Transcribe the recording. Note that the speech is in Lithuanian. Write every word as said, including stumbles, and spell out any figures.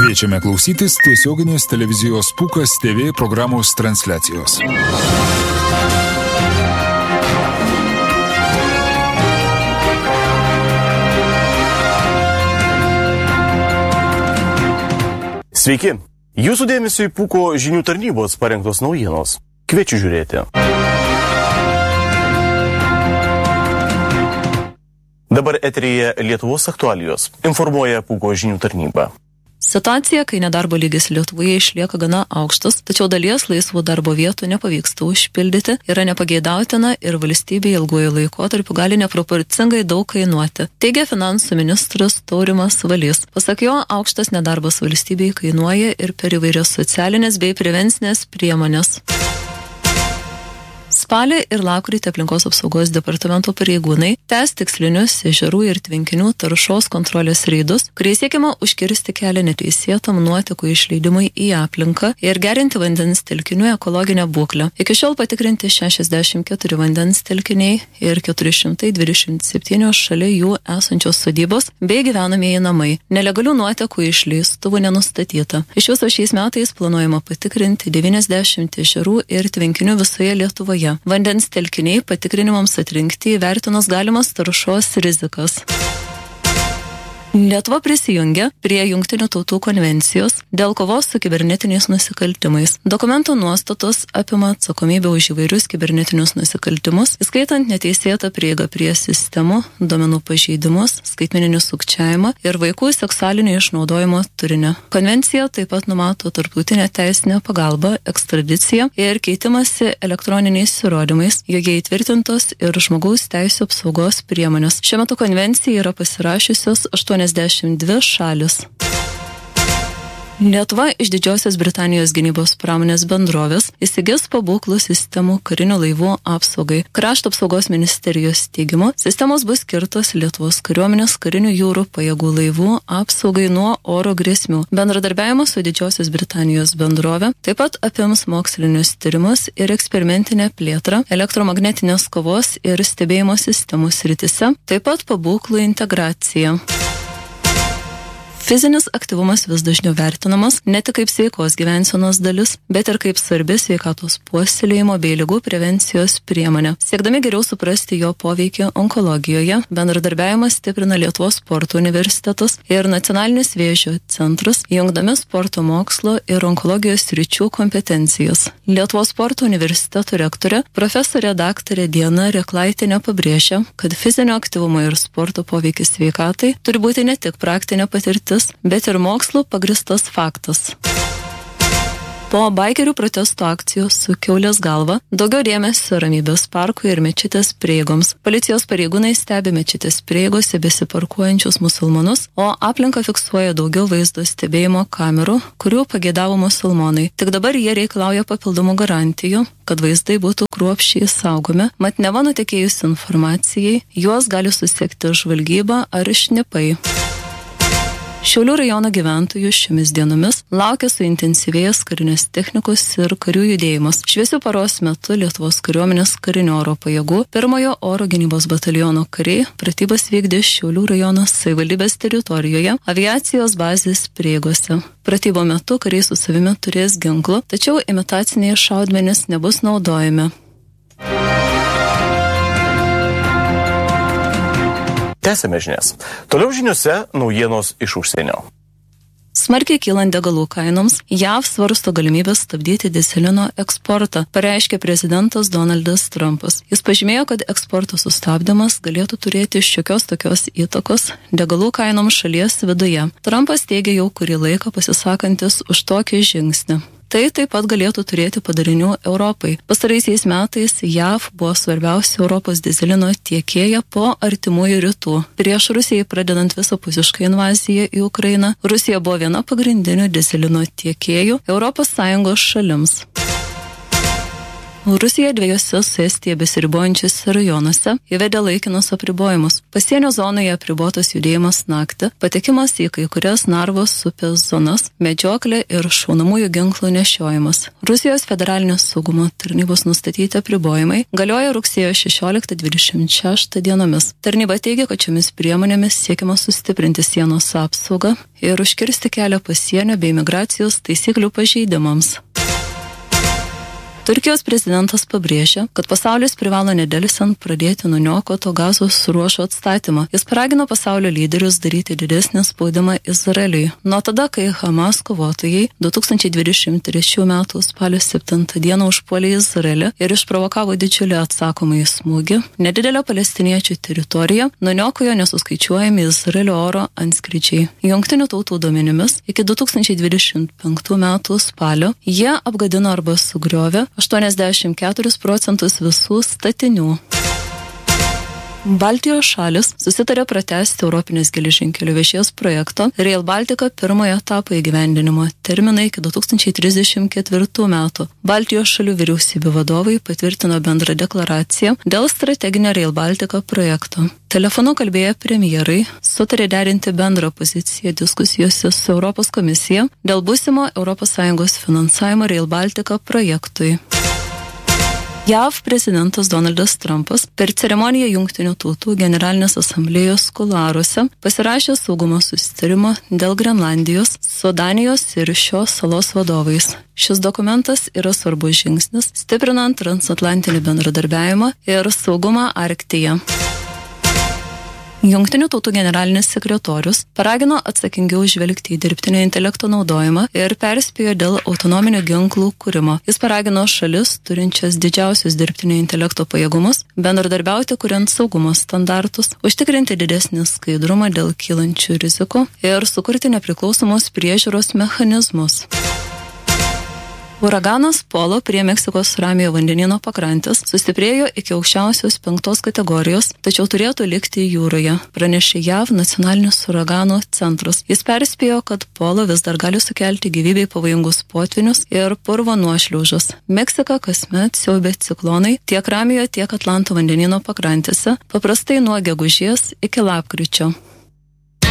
Kviečiame klausytis tiesioginės televizijos Pūkas T V programos transliacijos. Sveiki! Jūsų dėmesio į Pūko žinių tarnybos parengtos naujienos. Kviečiu žiūrėti. Dabar eteryje Lietuvos aktualijos. Informuoja Pūko žinių tarnyba. Situacija, kai nedarbo lygis Lietuvoje išlieka gana aukštas, tačiau dalies laisvų darbo vietų nepavyksta užpildyti, yra nepageidautina ir valstybė ilguoju laikotarpiu gali neproporcingai daug kainuoti, teigia finansų ministras Taurimas Valys. Pasak jo, aukštas nedarbas valstybei kainuoja ir per įvairias socialinės bei prevencinės priemonės. Spalį ir lapkritį aplinkos apsaugos departamento pareigūnai tęs tikslinius ežerų ir tvenkinių taršos kontrolės reidus, kuriais siekiama užkirsti kelią neteisėtam nuotekų išleidimui į aplinką ir gerinti vandens telkinių ekologinę būklę. Iki šiol patikrinti šešiasdešimt keturi vandens telkiniai ir keturi šimtai dvidešimt septyni šalia jų esančios sodybos bei gyvenamieji namai. Nelegalių nuotekų išleistuvų nenustatyta. Iš viso šiais metais planuojama patikrinti devyniasdešimt ežerų ir tvenkinių visoje Lietuvoje. Vandens telkiniai patikrinimams atrinkti įvertinus galimas taršos rizikas. Lietuva prisijungia prie Jungtinių tautų konvencijos dėl kovos su kibernetiniais nusikaltimais. Dokumento nuostatos apima atsakomybę už įvairius kibernetinius nusikaltimus, įskaitant neteisėtą prieigą prie sistemų, duomenų pažeidimus, skaitmeninį sukčiavimą ir vaikų seksualinio išnaudojimo turinį. Konvencija taip pat numato tarptautinę teisinę pagalbą, ekstradiciją ir keitimąsi elektroniniais įrodymais, joje įtvirtintos ir žmogaus teisių apsaugos priemonės. Šiuo metu konvencija yra pasirašiusios aštuoniasdešimt dvi šalis. Lietuva iš Didžiosios Britanijos gynybos pramonės bendrovės įsigis pabūklų sistemų karinių laivų apsaugai. Krašto apsaugos ministerijos teigimu, sistemos bus skirtos Lietuvos kariuomenės karinių jūrų pajėgų laivų apsaugai nuo oro grėsmių. Bendradarbiavimas su Didžiosios Britanijos bendrove taip pat apims mokslinius tyrimus ir eksperimentinę plėtrą elektromagnetinės kovos ir stebėjimo sistemų srityse, taip pat pabūklų integraciją. Fizinis aktyvumas vis dažniau vertinamas ne tik kaip sveikos gyvensenos dalis, bet ir kaip svarbi sveikatos puoselėjimo bei ligų prevencijos priemonė. Siekdami geriau suprasti jo poveikį onkologijoje, bendradarbiavimas stiprina Lietuvos sporto universitetas ir Nacionalinis vėžio centras, jungdami sporto mokslo ir onkologijos sričių kompetencijas. Lietuvos sporto universiteto rektorė, profesorė daktarė Diana Reklaitienė pabrėžia, kad fizinio aktyvumo ir sporto poveikis sveikatai turi būti ne tik praktinė patirtis, bet ir mokslo pagristas faktas. Po baikerių protesto akcijos su kiaulės galva daugiau dėmesio Ramybės parkui ir mečetės prieigoms. Policijos pareigūnai stebi mečetės prieigose besiparkuojančius musulmonus, o aplinką fiksuoja daugiau vaizdo stebėjimo kamerų, kurių pageidavo musulmonai. Tik dabar jie reikalauja papildomų garantijų, kad vaizdai būtų kruopščiai saugomi, mat neva nutekėjus informacijai, juos gali susekti žvalgyba ar šnipai. Šiaulių rajono gyventojų šiomis dienomis laukia suintensyvėjęs karinės technikos ir karių judėjimas. Šviesių paros metu Lietuvos kariuomenės karinio oro pajėgų pirmojo oro gynybos bataliono kariai pratybas vykdė Šiaulių rajono savivaldybės teritorijoje aviacijos bazės prieigose. Pratybo metu kariai su savimi turės ginklų, tačiau imitaciniai šaudmenys nebus naudojami. Tęsime žinias. Toliau žiniuose naujienos iš užsienio. Smarkiai kylant degalų kainoms, J A V svarsto galimybę stabdyti dyzelino eksportą, pareiškė prezidentas Donaldas Trumpas. Jis pažymėjo, kad eksporto sustabdymas galėtų turėti šiokios tokios įtakos degalų kainoms šalies viduje. Trumpas teigia jau kurį laiką pasisakantis už tokį žingsnį. Tai taip pat galėtų turėti padarinių Europai. Pastaraisiais metais J A V buvo svarbiausia Europos dyzelino tiekėja po artimųjų rytų. Prieš Rusijai pradedant visapusišką invaziją į Ukrainą, Rusija buvo viena pagrindinių dyzelino tiekėjų Europos Sąjungos šalims. Rusija dviejose su Estija besiribojančiuose rajonuose įvedė laikinus apribojimus. Pasienio zonoje apribotas judėjimas naktį, patekimas į kai kurias Narvos upės zonas, medžioklė ir šaunamųjų ginklų nešiojimas. Rusijos federalinės saugumo tarnybos nustatyti apribojimai galioja rugsėjo šešioliktą dvidešimt šeštą dienomis. Tarnyba teigia, kad šiomis priemonėmis siekiama sustiprinti sienos apsaugą ir užkirsti kelią pasienio bei migracijos taisyklių pažeidimams. Turkijos prezidentas pabrėžė, kad pasaulis privalo nedelsiant pradėti nuniokoto Gazos ruožo atstatymą. Jis paragino pasaulio lyderius daryti didesnį spaudimą Izraeliui. Nuo tada, kai Hamas kovotojai du tūkstančiai dvidešimt trečių metų spalio septintą dieną užpuolė Izraelį ir išprovokavo didžiulį atsakomąjį smūgį, nedidelę palestiniečių teritoriją nuniokojo nesuskaičiuojami Izraelio oro antskrydžiai. Jungtinių tautų duomenimis iki du tūkstančiai dvidešimt penktų metų spalio jie apgadino arba sugriovė aštuoniasdešimt keturis procentus visų statinių. Baltijos šalis susitarė pratęsti Europinės geležinkelių vėžės projekto Rail Baltica pirmojo etapo įgyvendinimo terminą iki du tūkstančiai trisdešimt ketvirtų metų. Baltijos šalių vyriausybių vadovai patvirtino bendrą deklaraciją dėl strateginio Rail Baltica projekto. Telefonu kalbėję premjerai sutarė derinti bendrą poziciją diskusijose su Europos komisija dėl būsimo Europos Sąjungos finansavimo Rail Baltica projektui. J A V prezidentas Donaldas Trumpas per ceremoniją Jungtinių tautų generalinės asamblėjos kuluaruose pasirašė saugumo susitarimą dėl Grenlandijos su Danijos ir šios salos vadovais. Šis dokumentas yra svarbus žingsnis, stiprinant transatlantinį bendradarbiavimą ir saugumą Arktyje. Jungtinių tautų generalinis sekretorius paragino atsakingiau žvelgti į dirbtinio intelekto naudojimą ir perspėjo dėl autonominių ginklų kūrimo. Jis paragino šalis, turinčias didžiausius dirbtinio intelekto pajėgumus, bendradarbiauti kuriant saugumo standartus, užtikrinti didesnį skaidrumą dėl kylančių rizikų ir sukurti nepriklausomos priežiūros mechanizmus. Uraganas Polo prie Meksikos Ramiojo vandenyno pakrantės sustiprėjo iki aukščiausios penktos kategorijos, tačiau turėtų likti jūroje, pranešė J A V nacionalinis uraganų centras. Jis perspėjo, kad Polo vis dar gali sukelti gyvybei pavojingus potvinius ir purvo nuošliaužas. Meksika kasmet siaubia ciklonai tiek Ramiojo, tiek Atlanto vandenyno pakrantėse, paprastai nuo gegužės iki lapkričio.